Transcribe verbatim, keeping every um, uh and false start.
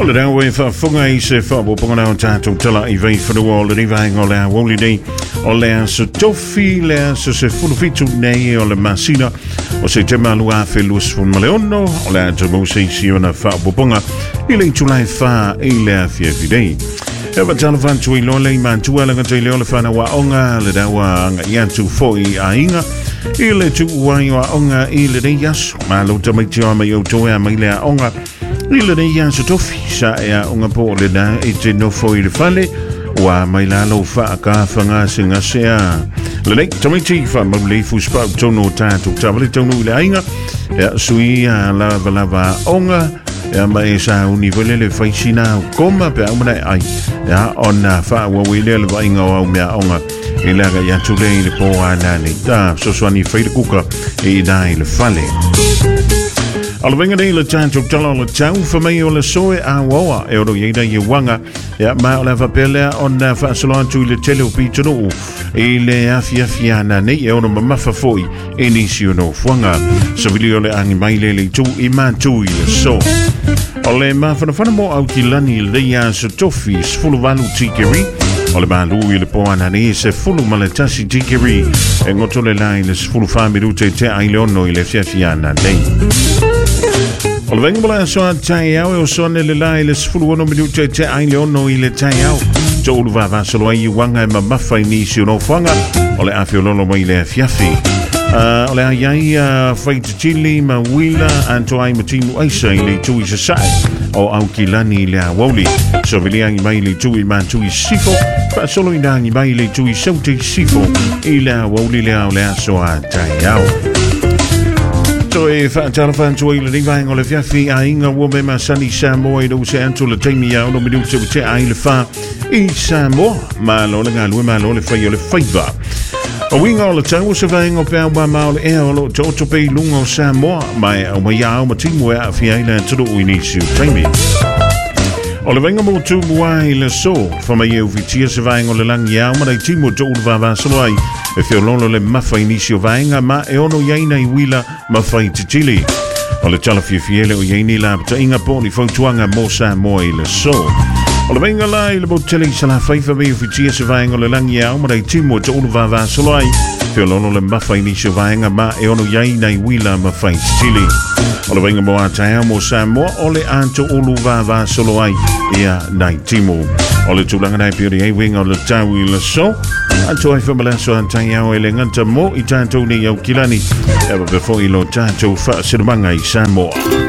Well, the way for Funga is for Bopona Tato Tella, Eve for the wall, the Rivang or La Wally Day, or Lance Toffee, Lance a full feature nay or La Massina, or say Temalua Felus from Maleono, or Lance Mosesiona Fa Boponga, Illing to life far, Ila Fiafi Day. Ever telephone to Ilole Man to Elegant Leolefana Waonga, Ledawa, Yantu Foi Ainga, Ile to Waya Onga, Ile de Yas, Malo Tomatia Mayo Toya Mila Onga. Ile de Yas Toffee, Saya Onga Pole, it's no Foi de Fale, Wa Mailalo Fa Fanga Singa Sea. The lake Tomiti from Mabli Spout Tono Tato, Tabletono Lainga, Suia Lava Lava Onga. Ya maisa univele faisina koma pe amana ai ya ona fa wa wile le vainga wa mea onga ila ga ya tule le po ana ni ta so so ni faile kuka e dai le fale alwenga de le chancho tala le chau fa mai o le soe a wa e ro yeda ye wanga ya ma o la va pele ona fa solo tu le tele pitino ile afia fiana nei e ono mama fa foi inisio no fuanga so vilio le angi mai le tu i man tu ile so Ole ma fana fana mo au kilani le ya so tofi fulu valu tikeri ole ma lu ile po anani se fulu maletasi tikeri e ngoto le line se fulu familu te te ai leono ile fiafiana nei ole vengo bola so tai au o so le line se fulu ono minuto te te ai leono ile tai au jo lu va va solo ai wanga ma mafa inisio no fanga ole afio lono mo ile fiafi Uh, ole ai uh, fight chili ma wila anto ai matimu ai sai le tui se sai o au kilani le woli so viliangi mai le tui man tui sifo pa solo indangi mai le tui sauti sifo ila woli le au le so a tai au so e fa telefon to ile divang ole fiafi a inga wo me ma sani samo e do se anto le timi au no me do se te ai le fa i samo ma lo le ngalu ma lo le fa yo le faiva o winga o le tau se vainga o pēr wa maole e o lo to to pei lunga o Samoa mai o mai au ma timu e a fia ila tudu o inisi o taimi. O le vainga mo tu mua i le so fa mai eu vitia se vainga o le langi au ma dai timu o to ulva va solo ai e fio lono le mafa inisi o vainga ma e ono yaina i wila mafa i titili. O le tala fia fiele o yaini la pata inga poni fautuanga mo Samoa i le so. O le venga lai le botele sa la faifa me ufitia se vaenga le langi au ma dai timo te ulu va va solo ai fio lono le mafa ini se vaenga ma e ono yai nai wila ma fai tili o le venga mo a taia mo Samoa o le anto ulu va va solo ai ia nai timo o le tulanga nai pio ai winga o le tau i le so anto ai whamala so an taia o e le nganta mo i tanto ni au kilani ewa befo i lo tanto fa sirmanga i Samoa